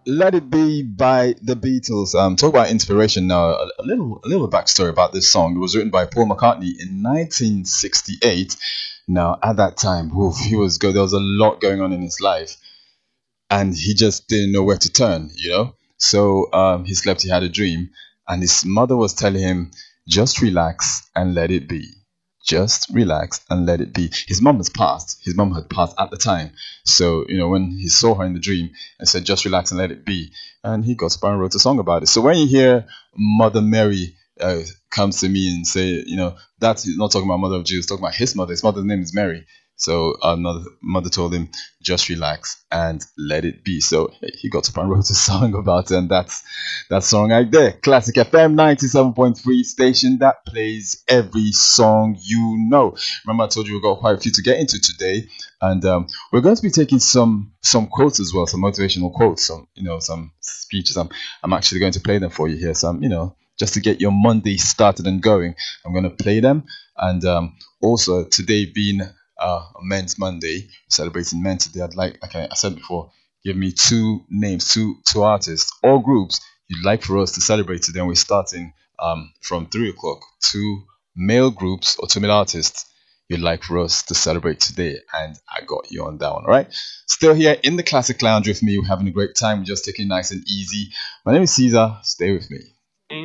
Let It Be by the Beatles. Talk about inspiration now. A little backstory about this song. It was written by Paul McCartney in 1968. Now, at that time, oof, he was good. There was a lot going on in his life, and he just didn't know where to turn. So he slept. He had a dream, and his mother was telling him, "Just relax and let it be. Just relax and let it be." His mom has passed. His mom had passed at the time. So when he saw her in the dream and said, "Just relax and let it be," and he got up and wrote a song about it. So when you hear Mother Mary comes to me and say, that's not talking about Mother of Jesus, talking about his mother. His mother's name is Mary. So mother told him, "Just relax and let it be." So he got up and wrote a song about it, and that's that song right there. Classic FM 97.3 station that plays every song you know. Remember, I told you we've got quite a few to get into today, and we're going to be taking some quotes as well, some motivational quotes, some speeches. I'm actually going to play them for you here. Some just to get your Monday started and going. I'm going to play them, and also today being Men's Monday, celebrating men today. I'd like I said before, give me two names, two artists or groups you'd like for us to celebrate today. And we're starting from 3 o'clock. Two male groups or two male artists you'd like for us to celebrate today, and I got you on that one. All right. Still here in the Classic Lounge with me. We're having a great time. We're just taking it nice and easy. My name is Caesar. Stay with me.